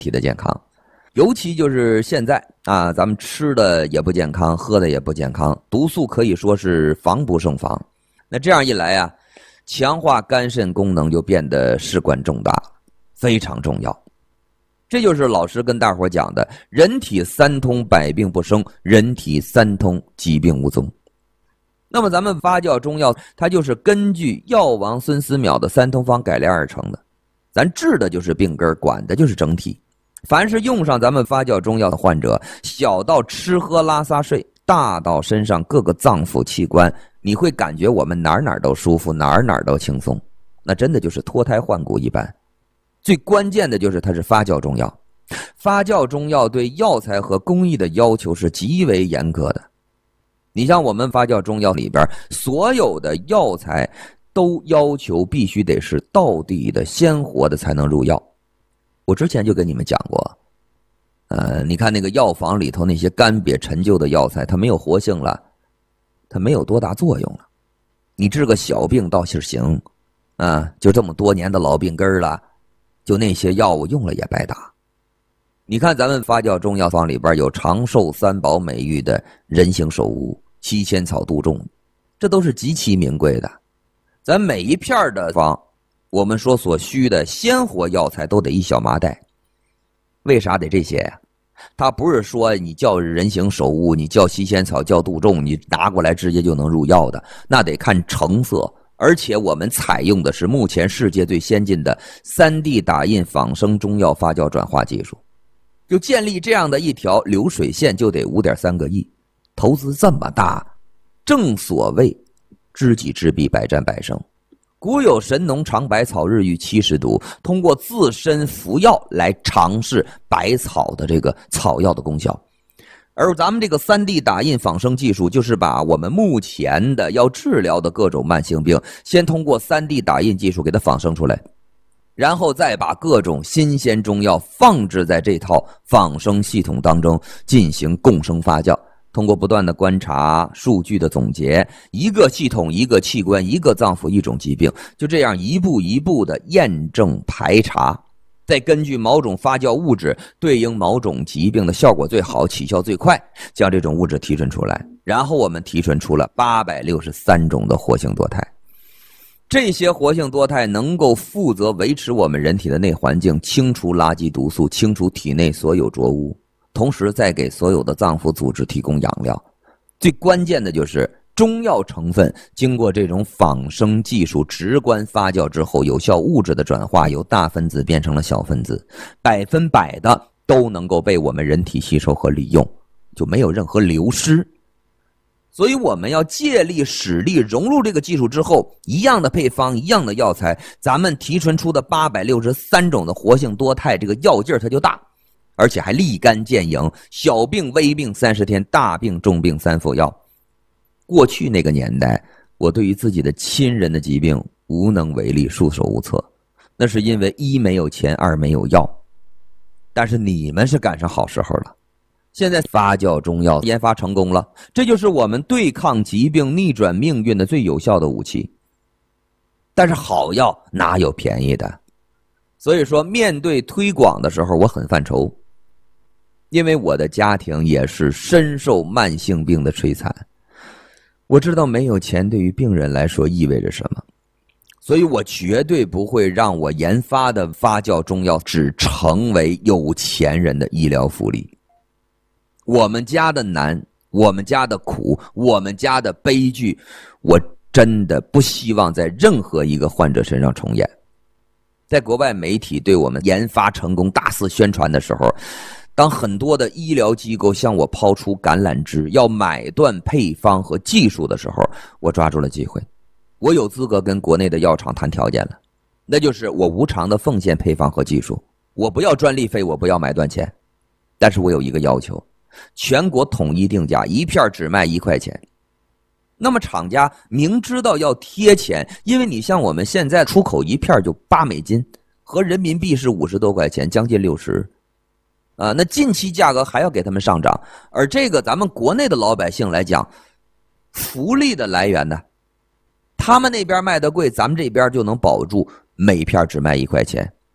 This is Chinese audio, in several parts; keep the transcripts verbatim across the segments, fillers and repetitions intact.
体的健康。尤其就是现在啊，咱们吃的也不健康，喝的也不健康，毒素可以说是防不胜防。那这样一来啊，强化肝肾功能就变得事关重大，非常重要。这就是老师跟大伙讲的人体三通百病不生，人体三通疾病无踪。那么咱们发酵中药它就是根据药王孙思邈的三通方改良而成的，咱治的就是病根，管的就是整体。凡是用上咱们发酵中药的患者，小到吃喝拉撒睡，大到身上各个脏腑器官，你会感觉我们哪哪都舒服，哪哪都轻松，那真的就是脱胎换骨一般。最关键的就是它是发酵中药，发酵中药对药材和工艺的要求是极为严格的。你像我们发酵中药里边，所有的药材都要求必须得是道地的鲜活的才能入药。我之前就跟你们讲过，呃，你看那个药房里头那些干瘪陈旧的药材，它没有活性了，它没有多大作用了。你治个小病倒是行，啊，就这么多年的老病根了，就那些药物用了也白搭。你看咱们发酵中药方里边有长寿三宝美誉的人形首乌、七仙草、杜仲，这都是极其名贵的。咱每一片的方，我们说所需的鲜活药材都得一小麻袋。为啥得这些呀？它不是说你叫人形首乌，你叫七仙草，叫杜仲，你拿过来直接就能入药的，那得看成色。而且我们采用的是目前世界最先进的 三 D 打印仿生中药发酵转化技术。就建立这样的一条流水线就得 五点三个亿，投资这么大，正所谓知己知彼，百战百胜。古有神农尝百草，日遇七十毒，通过自身服药来尝试百草的这个草药的功效。而咱们这个 三 D 打印仿生技术，就是把我们目前的要治疗的各种慢性病，先通过 三 D 打印技术给它仿生出来，然后再把各种新鲜中药放置在这套仿生系统当中进行共生发酵。通过不断的观察数据的总结，一个系统一个器官一个脏腑一种疾病，就这样一步一步的验证排查，再根据某种发酵物质对应某种疾病的效果最好起效最快，将这种物质提纯出来，然后我们提纯出了八百六十三种的活性多肽。这些活性多肽能够负责维持我们人体的内环境，清除垃圾毒素，清除体内所有浊污，同时再给所有的脏腑组织提供养料。最关键的就是中药成分经过这种仿生技术直观发酵之后，有效物质的转化由大分子变成了小分子，百分百的都能够被我们人体吸收和利用，就没有任何流失。所以我们要借力使力融入这个技术之后，一样的配方一样的药材，咱们提纯出的八百六十三种的活性多肽，这个药劲儿它就大，而且还立竿见影，小病微病三十天，大病重病三服药。过去那个年代，我对于自己的亲人的疾病无能为力，束手无策，那是因为一没有钱，二没有药。但是你们是赶上好时候了，现在发酵中药研发成功了，这就是我们对抗疾病逆转命运的最有效的武器。但是好药哪有便宜的？所以说面对推广的时候我很犯愁，因为我的家庭也是深受慢性病的摧残，我知道没有钱对于病人来说意味着什么，所以我绝对不会让我研发的发酵中药只成为有钱人的医疗福利。我们家的难，我们家的苦，我们家的悲剧，我真的不希望在任何一个患者身上重演。在国外媒体对我们研发成功大肆宣传的时候，当很多的医疗机构向我抛出橄榄枝，要买断配方和技术的时候，我抓住了机会，我有资格跟国内的药厂谈条件了，那就是我无偿的奉献配方和技术，我不要专利费，我不要买断钱，但是我有一个要求，全国统一定价，一片只卖一块钱。那么厂家明知道要贴钱，因为你像我们现在出口一片就八美金，和人民币是五十多块钱，将近六十。啊，那近期价格还要给他们上涨，而这个咱们国内的老百姓来讲，福利的来源呢，他们那边卖的贵，咱们这边就能保住每片只卖一块钱。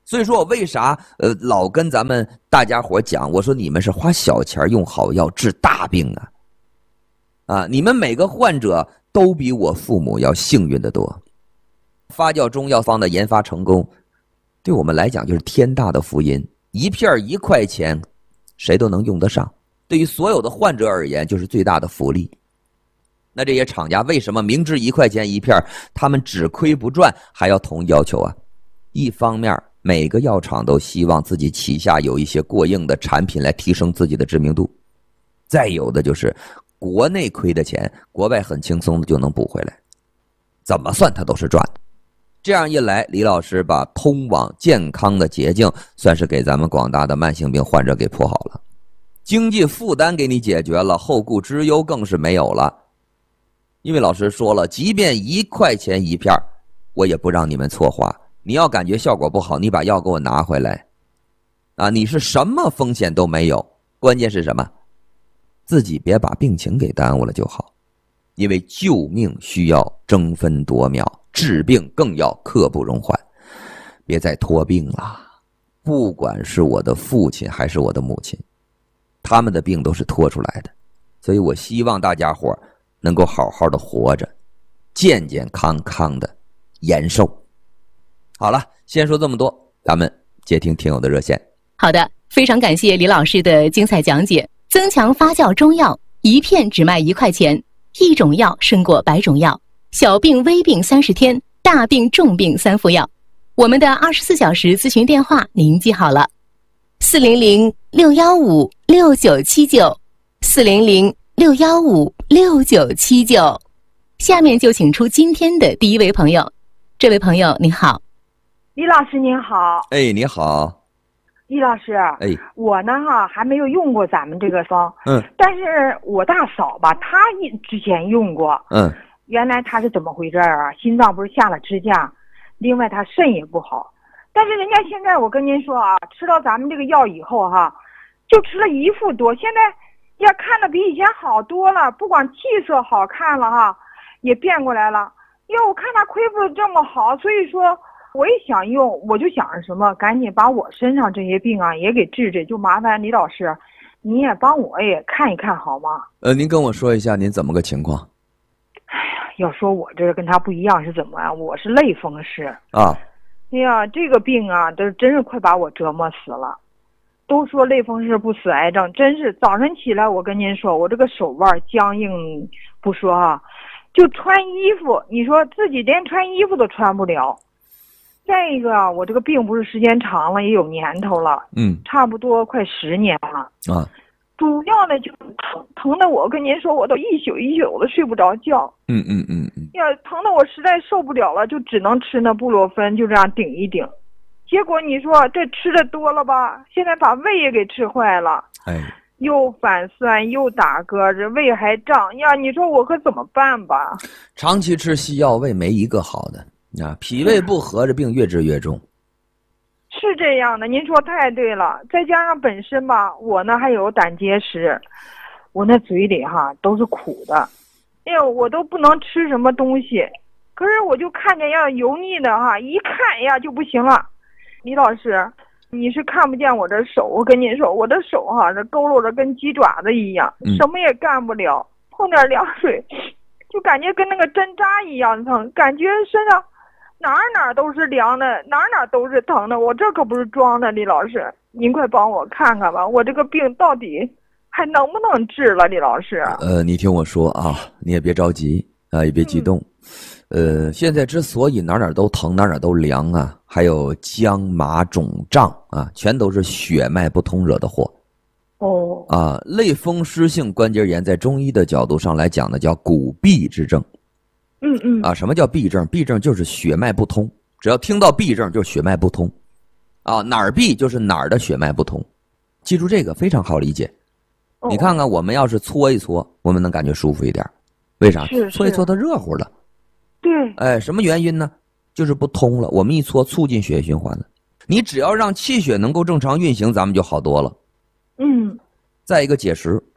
所以说我为啥呃老跟咱们大家伙讲，我说你们是花小钱用好药治大病啊，啊，你们每个患者都比我父母要幸运得多。发酵中药方的研发成功，对我们来讲就是天大的福音，一片一块钱，谁都能用得上。对于所有的患者而言，就是最大的福利。那这些厂家为什么明知一块钱一片，他们只亏不赚，还要统一要求啊？一方面，每个药厂都希望自己旗下有一些过硬的产品来提升自己的知名度。再有的就是国内亏的钱，国外很轻松的就能补回来，怎么算它都是赚的。这样一来，李老师把通往健康的捷径算是给咱们广大的慢性病患者给铺好了，经济负担给你解决了，后顾之忧更是没有了。因为老师说了，即便一块钱一片，我也不让你们错花。你要感觉效果不好，你把药给我拿回来啊！你是什么风险都没有，关键是什么？自己别把病情给耽误了就好。因为救命需要争分夺秒，治病更要刻不容缓。别再拖病了，不管是我的父亲还是我的母亲，他们的病都是拖出来的。所以我希望大家伙能够好好的活着，健健康康的延寿。好了，先说这么多，咱们接听听友的热线。 好的，非常感谢李老师的精彩讲解。增强发酵中药，一片只卖一块钱，一种药胜过百种药。小病微病三十天，大病重病三副药。我们的二十四小时咨询电话您记好了：四零零六幺五六九七九，四零零六幺五六九七九。下面就请出今天的第一位朋友。这位朋友你好。 李老师您好。 哎，你好。 李老师， 哎， 我呢哈还没有用过咱们这个方， 嗯， 但是我大嫂吧，她之前用过， 嗯， 原来她是怎么回事啊？心脏不是下了支架，另外她肾也不好，但是人家现在我跟您说啊，吃到咱们这个药以后哈，就吃了一副多，现在呀看的比以前好多了，不光气色好看了哈，也变过来了。因为我看她恢复的这么好，所以说我也想用，我就想着什么，赶紧把我身上这些病啊也给治治，就麻烦李老师，你也帮我也看一看好吗？ 呃，您跟我说一下您怎么个情况？ 哎呀，要说我这跟他不一样是怎么啊？我是类风湿啊。 哎呀，这个病啊，都真是快把我折磨死了。都说类风湿不死癌症，真是早晨起来，我跟您说，我这个手腕僵硬不说啊，就穿衣服，你说自己连穿衣服都穿不了。再一个，我这个病不是时间长了，也有年头了， 嗯， 差不多快十年了啊。 主要的就疼，疼的我跟您说，我都一宿一宿的睡不着觉。 嗯嗯嗯嗯。 呀，疼的我实在受不了了，就只能吃那布洛芬，就这样顶一顶。结果你说这吃的多了吧，现在把胃也给吃坏了。 哎。 又反酸又打嗝，这胃还胀呀！你说我可怎么办吧？ 长期吃西药，胃没一个好的。啊，脾胃不和，这病越治越重。 是这样的，您说太对了。再加上本身吧，我呢还有胆结石，我那嘴里哈都是苦的，哎呦，我都不能吃什么东西。可是我就看见要油腻的哈，一看呀就不行了。李老师，你是看不见我这手，我跟您说，我这手哈这佝偻着跟鸡爪子一样， 嗯、 什么也干不了，碰点凉水，就感觉跟那个针扎一样疼，感觉身上哪儿哪儿都是凉的，哪儿哪儿都是疼的，我这可不是装的，李老师，您快帮我看看吧，我这个病到底还能不能治了，李老师？ 呃，你听我说啊，你也别着急啊，也别激动。嗯、呃，现在之所以哪儿哪儿都疼，哪儿哪儿都凉啊，还有僵麻肿胀啊，全都是血脉不通惹的祸。 哦。 啊，类风湿性关节炎在中医的角度上来讲呢，叫骨痹之症。 嗯嗯啊，什么叫痹症？痹症就是血脉不通，只要听到痹症就是血脉不通，啊，哪儿痹就是哪儿的血脉不通，记住这个非常好理解。 哦、 你看看，我们要是搓一搓，我们能感觉舒服一点，为啥？ 是搓一搓它热乎了。 对。 哎，什么原因呢？就是不通了，我们一搓促进血液循环了。你只要让气血能够正常运行，咱们就好多了。 嗯。 再一个结石，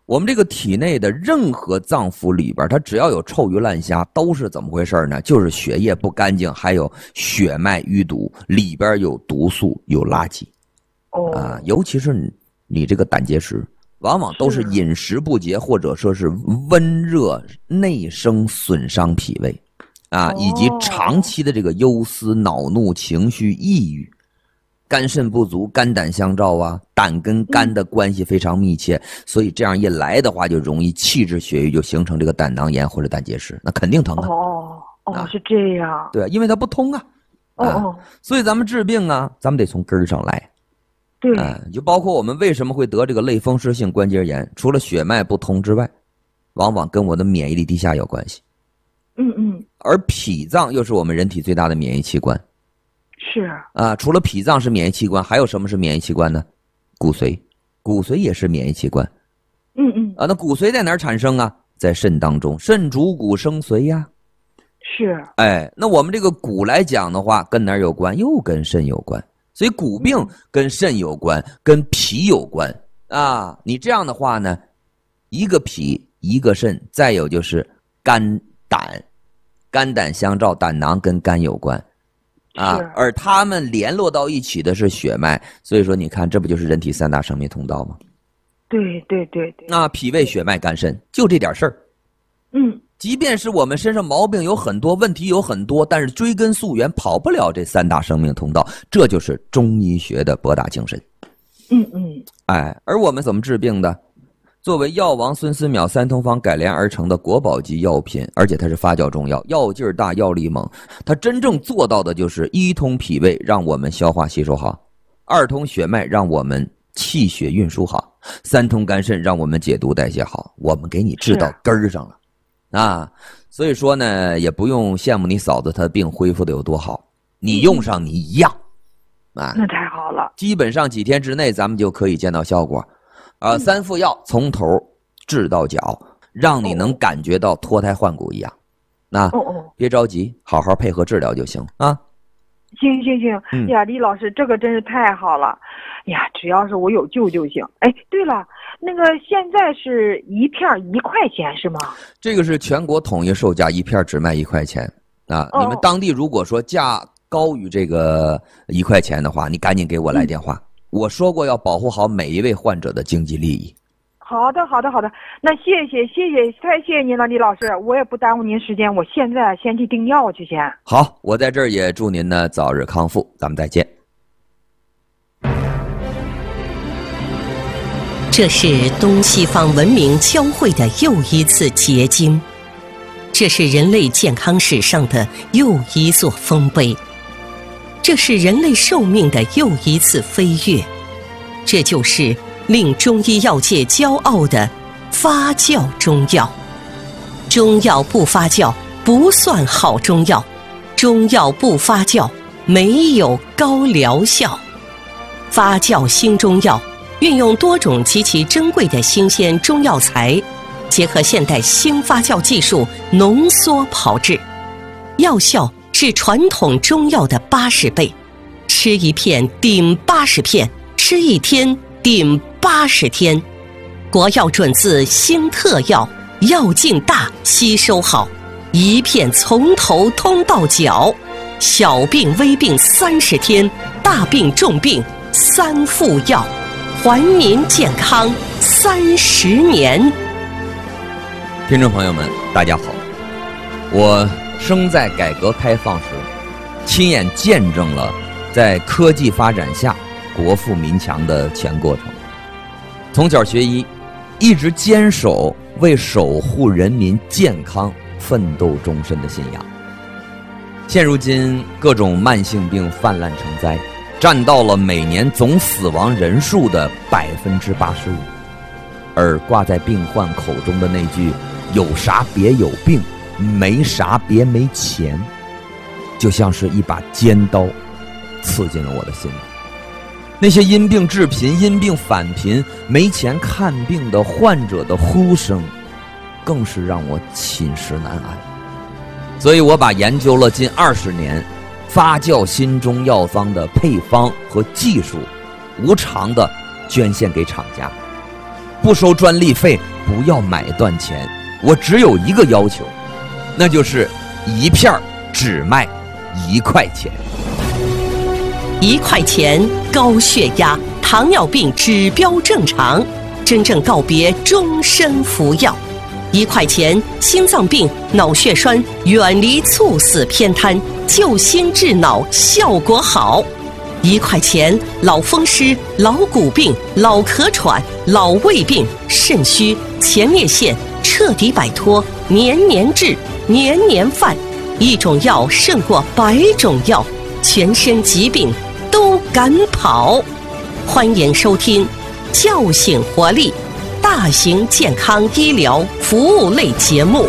我们这个体内的任何脏腑里边，它只要有臭鱼烂虾，都是怎么回事呢？就是血液不干净，还有血脉淤堵，里边有毒素，有垃圾。 哦啊，尤其是你你这个胆结石，往往都是饮食不节，或者说是温热内生损伤脾胃，啊，以及长期的这个忧思、恼怒情绪、抑郁。肝肾不足，肝胆相照啊，胆跟肝的关系非常密切，嗯、所以这样一来的话，就容易气滞血瘀，就形成这个胆囊炎或者胆结石，那肯定疼啊。 哦哦， 啊、 是这样。 对，因为它不通啊。 哦哦、 啊，所以咱们治病啊，咱们得从根儿上来。 对。 啊，就包括我们为什么会得这个类风湿性关节炎，除了血脉不通之外，往往跟我的免疫力低下有关系。 嗯嗯。 而脾脏又是我们人体最大的免疫器官。 是啊，除了脾脏是免疫器官，还有什么是免疫器官呢？骨髓，骨髓也是免疫器官。 嗯嗯。 啊，那骨髓在哪儿产生啊？在肾当中，肾主骨生髓呀。 是。 哎，那我们这个骨来讲的话，跟哪儿有关？又跟肾有关。所以骨病跟肾有关，嗯、跟脾有关啊。你这样的话呢，一个脾，一个肾，再有就是肝胆，肝胆相照，胆囊跟肝有关。啊，而他们联络到一起的是血脉，所以说你看，这不就是人体三大生命通道吗？ 对对对对。 那脾胃血脉肝肾就这点事儿。 嗯， 即便是我们身上毛病有很多，问题有很多，但是追根溯源跑不了这三大生命通道，这就是中医学的博大精深。 嗯嗯。 哎，而我们怎么治病的？作为药王孙思邈三通方改良而成的国宝级药品，而且它是发酵中药，药劲儿大，药力猛。它真正做到的就是一通脾胃，让我们消化吸收好；二通血脉，让我们气血运输好；三通肝肾，让我们解毒代谢好。我们给你治到根儿上了，啊！所以说呢，也不用羡慕你嫂子她的病恢复的有多好，你用上你一样，啊， 那太好了。 基本上几天之内，咱们就可以见到效果。啊，三副药从头治到脚，让你能感觉到脱胎换骨一样。那、 哦哦、 别着急，好好配合治疗就行啊。 行行行， 嗯、 呀，李老师，这个真是太好了。呀，只要是我有救就行。哎，对了，那个现在是一片一块钱是吗？ 这个是全国统一售价，一片只卖一块钱啊。哦、你们当地如果说价高于这个一块钱的话，你赶紧给我来电话。嗯，我说过要保护好每一位患者的经济利益。 好的，好的，好的。那谢谢，谢谢，太谢谢您了，李老师。我也不耽误您时间，我现在先去订药去先。 好，我在这儿也祝您呢早日康复，咱们再见。 这是东西方文明交汇的又一次结晶，这是人类健康史上的又一座丰碑。这是人类寿命的又一次飞跃，这就是令中医药界骄傲的发酵中药。中药不发酵不算好中药，中药不发酵没有高疗效。发酵新中药运用多种极其珍贵的新鲜中药材，结合现代新发酵技术浓缩炮制，药效是传统中药的八十倍，吃一片顶八十片，吃一天顶八十天。国药准字新特药，药劲大，吸收好，一片从头通到脚，小病微病三十天，大病重病三副药，还您健康三十年。 听众朋友们，大家好，我生在改革开放时，亲眼见证了在科技发展下国富民强的全过程。从小学医，一直坚守为守护人民健康奋斗终身的信仰。现如今各种慢性病泛滥成灾，占到了每年总死亡人数的百分之八十五，而挂在病患口中的那句“有啥别有病，没啥别没钱”，就像是一把尖刀刺进了我的心里。那些因病致贫、因病返贫、没钱看病的患者的呼声，更是让我寝食难安。所以我把研究了近二十年发酵新中药方的配方和技术，无偿的捐献给厂家，不收专利费， 不要买断钱，我只有一个要求，那就是一片只卖一块钱。 一块钱，高血压、糖尿病指标正常，真正告别终身服药。一块钱，心脏病、脑血栓远离猝死偏瘫，救心治脑效果好。一块钱，老风湿、老骨病、老咳喘、老胃病、肾虚、前列腺彻底摆脱，年年治，年年犯。一种药胜过百种药，全身疾病都敢跑。欢迎收听叫醒活力大型健康医疗服务类节目。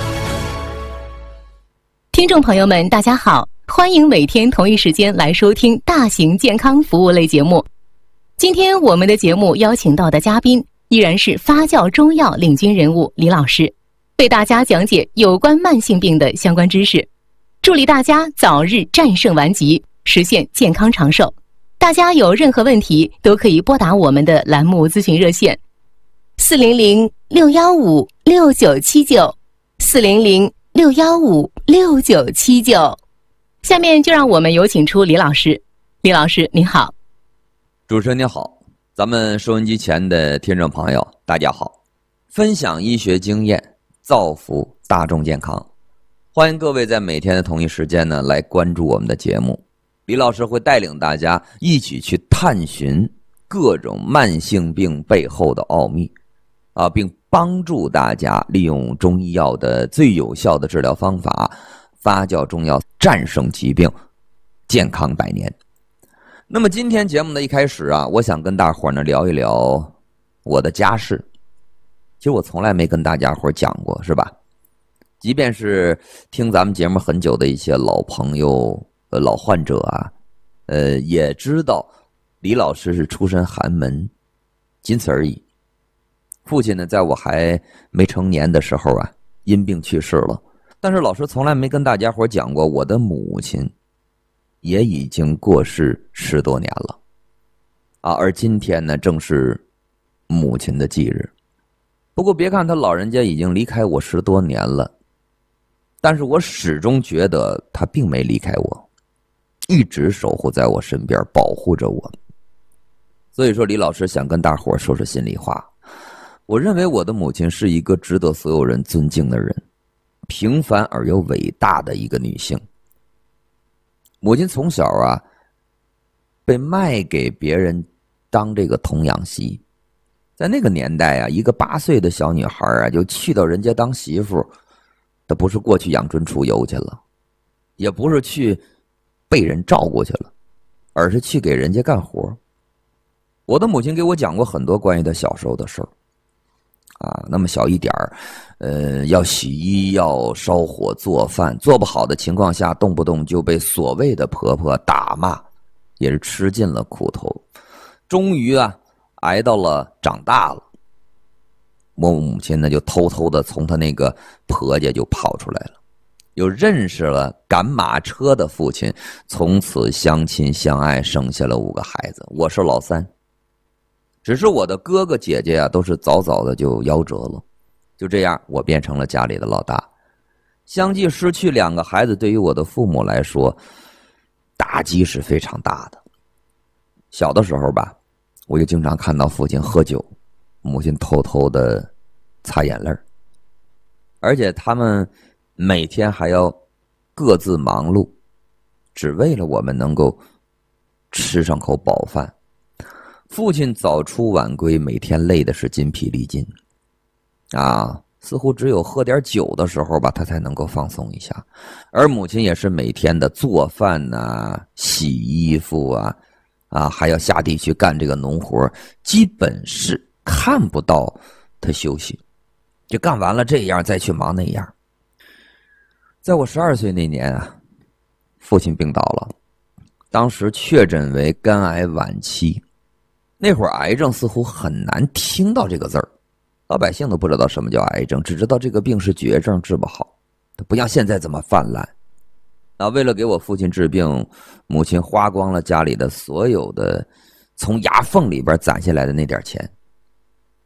听众朋友们大家好，欢迎每天同一时间来收听大型健康服务类节目。今天我们的节目邀请到的嘉宾依然是发酵中药领军人物李老师，为大家讲解有关慢性病的相关知识，助力大家早日战胜顽疾，实现健康长寿。大家有任何问题都可以拨打我们的栏目咨询热线四零零六一五六九七九 四零零六一五六九七九。下面就让我们有请出李老师。李老师您好。 主持人您好，咱们收音机前的听众朋友大家好，分享医学经验，造福大众健康。欢迎各位在每天的同一时间呢来关注我们的节目。李老师会带领大家一起去探寻各种慢性病背后的奥秘啊，并帮助大家利用中医药的最有效的治疗方法，发酵中药战胜疾病，健康百年。那么今天节目的一开始啊，我想跟大伙儿呢聊一聊我的家事。其实我从来没跟大家伙儿讲过，是吧？即便是听咱们节目很久的一些老朋友、呃老患者啊，呃也知道李老师是出身寒门，仅此而已。父亲呢，在我还没成年的时候啊，因病去世了。但是老师从来没跟大家伙讲过，我的母亲也已经过世十多年了啊。而今天呢，正是母亲的忌日。不过别看他老人家已经离开我十多年了，但是我始终觉得他并没离开我，一直守护在我身边，保护着我。所以说李老师想跟大伙说说心里话，我认为我的母亲是一个值得所有人尊敬的人，平凡而又伟大的一个女性。母亲从小啊被卖给别人当这个童养媳，在那个年代啊，一个八岁的小女孩啊就去到人家当媳妇，她不是过去养尊处优去了，也不是去被人照顾去了，而是去给人家干活。我的母亲给我讲过很多关于她小时候的事儿啊，那么小一点儿，呃，要洗衣，要烧火做饭，做不好的情况下，动不动就被所谓的婆婆打骂，也是吃尽了苦头。终于啊，挨到了长大了，我母亲呢就偷偷的从她那个婆家就跑出来了，又认识了赶马车的父亲，从此相亲相爱，生下了五个孩子。我是老三。只是我的哥哥姐姐啊，都是早早的就夭折了，就这样我变成了家里的老大。相继失去两个孩子，对于我的父母来说，打击是非常大的。小的时候吧，我就经常看到父亲喝酒，母亲偷偷的擦眼泪，而且他们每天还要各自忙碌，只为了我们能够吃上口饱饭。父亲早出晚归，每天累的是筋疲力尽啊，似乎只有喝点酒的时候吧，他才能够放松一下。而母亲也是每天的做饭啊、洗衣服啊啊，还要下地去干这个农活，基本是看不到他休息，就干完了这样再去忙那样。在我十二岁那年啊，父亲病倒了，当时确诊为肝癌晚期。那会儿癌症似乎很难听到这个字儿，老百姓都不知道什么叫癌症，只知道这个病是绝症，治不好，它不像现在这么泛滥。啊，为了给我父亲治病，母亲花光了家里的所有的从牙缝里边攒下来的那点钱。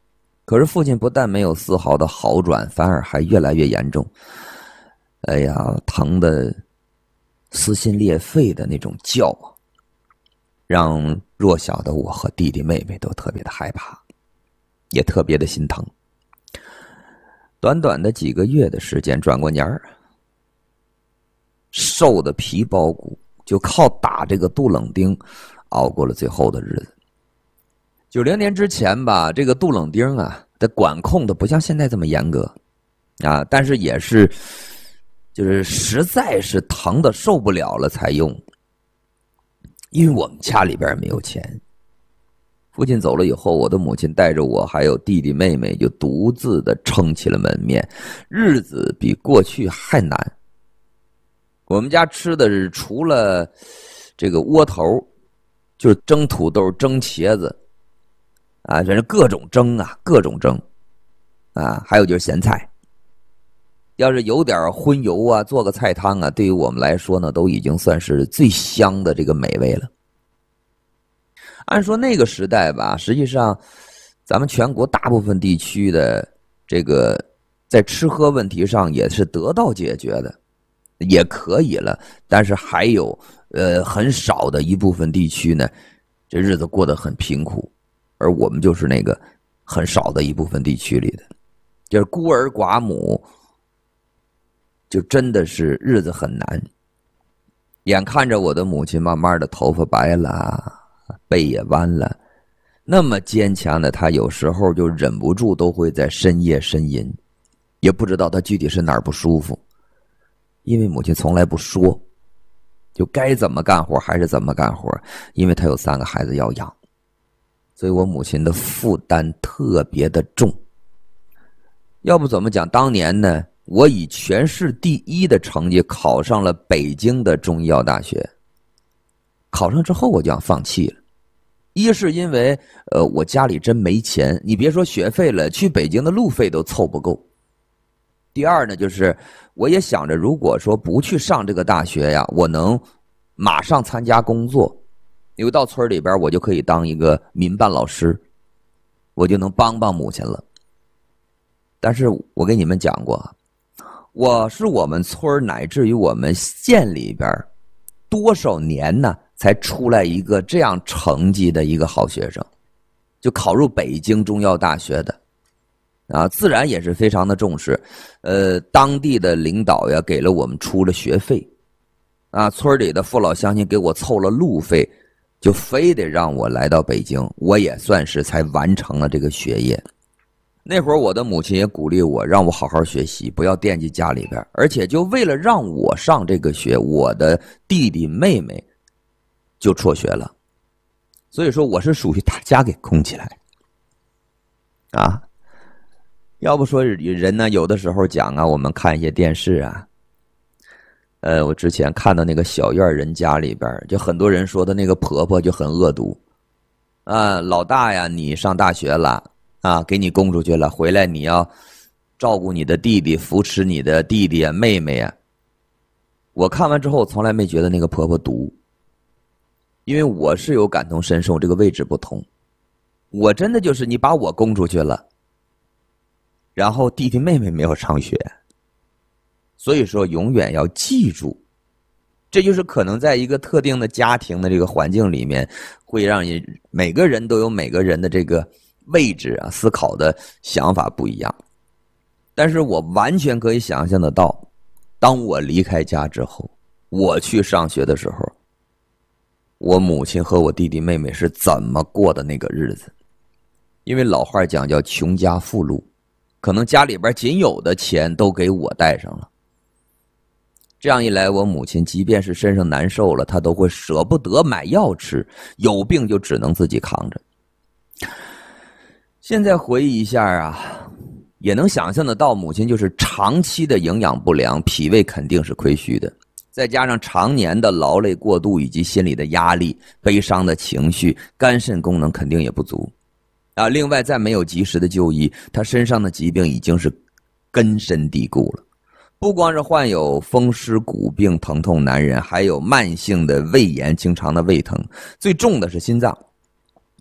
可是父亲不但没有丝毫的好转，反而还越来越严重。哎呀，疼得撕心裂肺的那种叫啊，让弱小的我和弟弟妹妹都特别的害怕，也特别的心疼。短短的几个月的时间，转过年儿，瘦的皮包骨，就靠打这个杜冷丁熬过了最后的日子。九零年之前吧，这个杜冷丁啊的管控的不像现在这么严格啊，但是也是就是实在是疼的受不了了才用，因为我们家里边没有钱。父亲走了以后，我的母亲带着我还有弟弟妹妹就独自的撑起了门面，日子比过去还难。我们家吃的是除了这个窝头，就是蒸土豆、蒸茄子啊，反正各种蒸啊，各种蒸啊，还有就是咸菜。要是有点荤油啊，做个菜汤啊，对于我们来说呢，都已经算是最香的这个美味了。按说那个时代吧，实际上咱们全国大部分地区的这个在吃喝问题上也是得到解决的，也可以了。但是还有呃很少的一部分地区呢，这日子过得很贫苦，而我们就是那个很少的一部分地区里的，就是孤儿寡母，就真的是日子很难。眼看着我的母亲慢慢的头发白了，背也弯了，那么坚强的她有时候就忍不住都会在深夜呻吟，也不知道她具体是哪儿不舒服，因为母亲从来不说，就该怎么干活还是怎么干活，因为她有三个孩子要养，所以我母亲的负担特别的重。要不怎么讲当年呢，我以全市第一的成绩考上了北京的中医药大学。考上之后我就想放弃了，一是因为呃我家里真没钱，你别说学费了，去北京的路费都凑不够。第二呢，就是我也想着，如果说不去上这个大学呀，我能马上参加工作，因为到村里边我就可以当一个民办老师，我就能帮帮母亲了。但是我跟你们讲过，我是我们村乃至于我们县里边多少年呢才出来一个这样成绩的一个好学生，就考入北京中药大学的啊，自然也是非常的重视。呃，当地的领导呀给了我们出了学费啊，村里的父老乡亲给我凑了路费，就非得让我来到北京，我也算是才完成了这个学业。那会儿我的母亲也鼓励我，让我好好学习，不要惦记家里边，而且就为了让我上这个学，我的弟弟妹妹就辍学了。所以说我是属于大家给供起来啊。要不说人呢，有的时候讲啊，我们看一些电视啊，呃，我之前看到那个小院人家里边，就很多人说的那个婆婆就很恶毒啊，老大呀，你上大学了啊，给你供出去了，回来你要照顾你的弟弟，扶持你的弟弟啊妹妹啊。我看完之后从来没觉得那个婆婆毒，因为我是有感同身受，这个位置不同。我真的就是你把我供出去了，然后弟弟妹妹没有上学，所以说永远要记住，这就是可能在一个特定的家庭的这个环境里面，会让你每个人都有每个人的这个位置啊，思考的想法不一样。但是我完全可以想象得到，当我离开家之后，我去上学的时候，我母亲和我弟弟妹妹是怎么过的那个日子。因为老话讲叫穷家富路，可能家里边仅有的钱都给我带上了。这样一来，我母亲即便是身上难受了，她都会舍不得买药吃，有病就只能自己扛着。现在回忆一下啊，也能想象得到，母亲就是长期的营养不良，脾胃肯定是亏虚的，再加上常年的劳累过度以及心理的压力、悲伤的情绪，肝肾功能肯定也不足啊。另外再没有及时的就医，她身上的疾病已经是根深蒂固了，不光是患有风湿骨病疼痛难忍，还有慢性的胃炎，经常的胃疼，最重的是心脏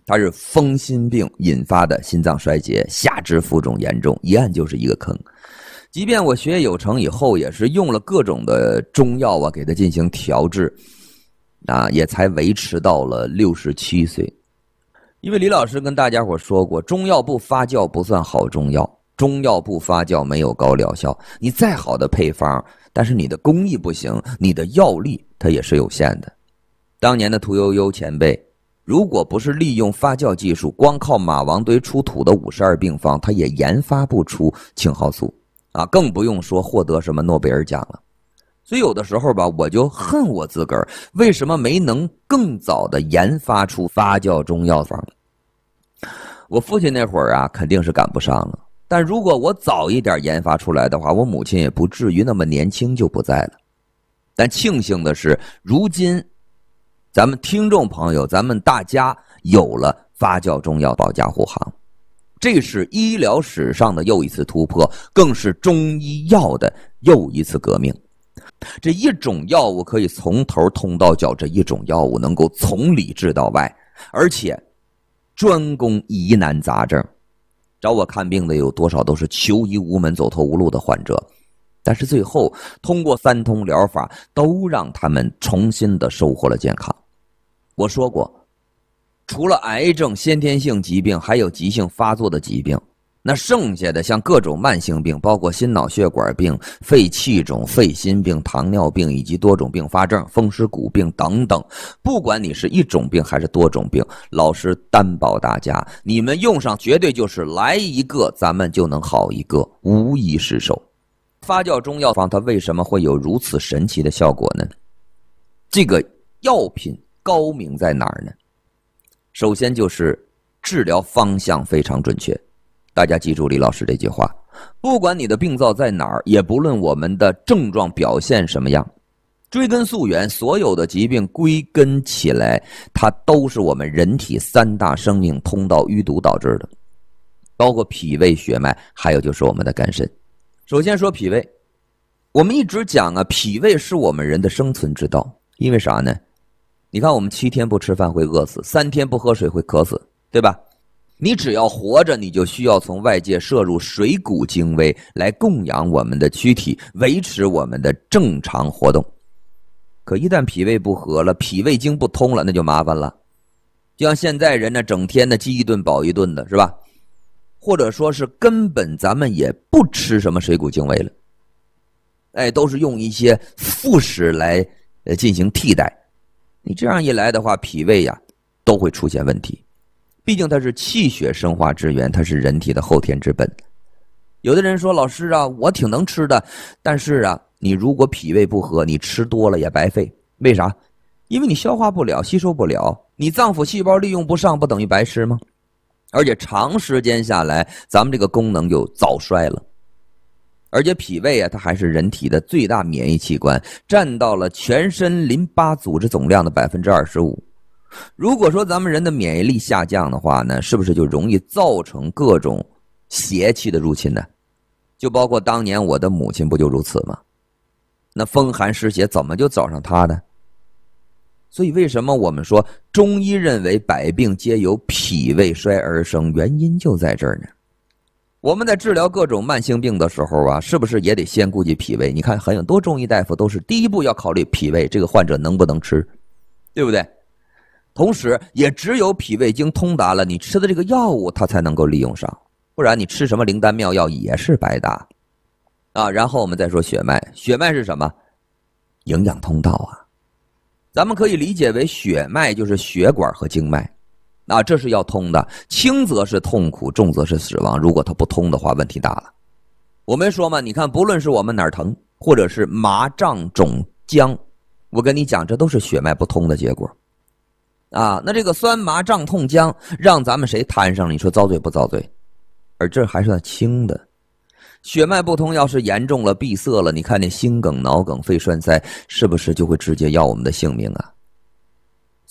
它是风心病引发的心脏衰竭，下肢负重严重，一按就是一个坑。即便我学业有成以后，也是用了各种的中药啊，给它进行调治，啊，也才维持到了六十七岁。因为李老师跟大家伙说过，中药不发酵不算好中药，中药不发酵没有高疗效。你再好的配方，但是你的工艺不行，你的药力它也是有限的。当年的屠呦呦前辈，如果不是利用发酵技术，光靠马王堆出土的五十二病方，他也研发不出青蒿素啊，更不用说获得什么诺贝尔奖了。所以有的时候吧，我就恨我自个儿，为什么没能更早的研发出发酵中药方？我父亲那会儿啊，肯定是赶不上了。但如果我早一点研发出来的话，我母亲也不至于那么年轻就不在了。但庆幸的是，如今咱们听众朋友，咱们大家有了发酵中药保驾护航，这是医疗史上的又一次突破，更是中医药的又一次革命。这一种药物可以从头通到脚，这一种药物能够从里治到外，而且专攻疑难杂症。找我看病的有多少都是求医无门、走投无路的患者，但是最后通过三通疗法，都让他们重新的收获了健康。我说过，除了癌症、先天性疾病，还有急性发作的疾病。那剩下的像各种慢性病，包括心脑血管病、肺气肿、肺心病、糖尿病以及多种并发症、风湿骨病等等，不管你是一种病还是多种病，老师担保大家，你们用上绝对就是来一个咱们就能好一个，无一失手。发酵中药方它为什么会有如此神奇的效果呢？这个药品高明在哪儿呢？首先就是治疗方向非常准确。大家记住李老师这句话，不管你的病灶在哪儿，也不论我们的症状表现什么样，追根溯源，所有的疾病归根起来，它都是我们人体三大生命通道淤堵导致的，包括脾胃、血脉，还有就是我们的肝肾。首先说脾胃，我们一直讲啊，脾胃是我们人的生存之道。因为啥呢？你看我们七天不吃饭会饿死，三天不喝水会渴死，对吧？你只要活着，你就需要从外界摄入水谷精微来供养我们的躯体，维持我们的正常活动。可一旦脾胃不和了，脾胃经不通了，那就麻烦了。就像现在人呢，整天的饥一顿饱一顿的，是吧？或者说是根本咱们也不吃什么水谷精微了，哎，都是用一些副食来呃进行替代。你这样一来的话，脾胃呀都会出现问题。毕竟它是气血生化之源，它是人体的后天之本。有的人说，老师啊，我挺能吃的，但是啊，你如果脾胃不和，你吃多了也白费。为啥？因为你消化不了，吸收不了，你脏腑细胞利用不上，不等于白吃吗？而且长时间下来，咱们这个功能就早衰了。而且脾胃啊，它还是人体的最大免疫器官，占到了全身淋巴组织总量的 百分之二十五。如果说咱们人的免疫力下降的话呢，是不是就容易造成各种邪气的入侵呢？就包括当年我的母亲不就如此吗？那风寒湿邪怎么就找上她呢？所以为什么我们说中医认为百病皆由脾胃衰而生，原因就在这儿呢。我们在治疗各种慢性病的时候啊，是不是也得先顾及脾胃？你看很多中医大夫都是第一步要考虑脾胃，这个患者能不能吃，对不对？同时也只有脾胃经通达了，你吃的这个药物它才能够利用上，不然你吃什么灵丹妙药也是白搭啊。然后我们再说血脉，血脉是什么？营养通道啊。咱们可以理解为血脉就是血管和经脉啊，这是要通的，轻则是痛苦，重则是死亡。如果它不通的话，问题大了。我没说嘛，你看不论是我们哪儿疼，或者是麻胀肿僵，我跟你讲，这都是血脉不通的结果啊。那这个酸麻胀痛僵让咱们谁摊上了？你说遭罪不遭罪？而这还是轻的。血脉不通要是严重了，闭塞了，你看那心梗、脑梗、肺栓塞，是不是就会直接要我们的性命啊？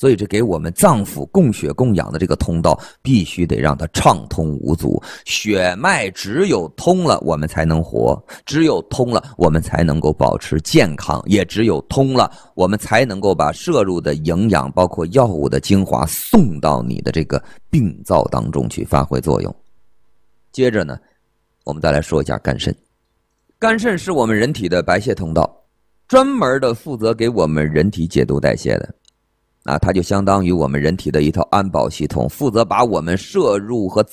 所以这给我们脏腑供血供氧的这个通道必须得让它畅通无阻，血脉只有通了我们才能活，只有通了我们才能够保持健康，也只有通了我们才能够把摄入的营养包括药物的精华送到你的这个病灶当中去发挥作用。接着呢，我们再来说一下肝肾。肝肾是我们人体的白泄通道，专门的负责给我们人体解毒代谢的啊，它就相当于我们人体的一套安保系统，负责把我们摄入和